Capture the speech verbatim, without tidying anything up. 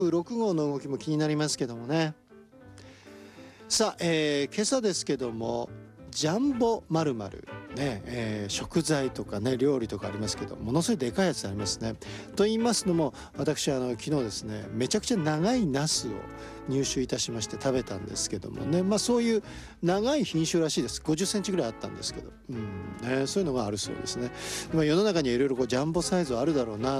ろく号の動きも気になりますけどもね。さあ、えー、今朝ですけどもジャンボ〇〇ね、えー、食材とかね料理とかありますけど、ものすごいでかいやつありますね。と言いますのも、私あの昨日ですねめちゃくちゃ長いナスを入手いたしまして食べたんですけどもね、まあそういう長い品種らしいです。ごじゅっセンチぐらいあったんですけど、うんね、そういうのがあるそうですね。まあ、世の中にはいろいろこうジャンボサイズはあるだろうな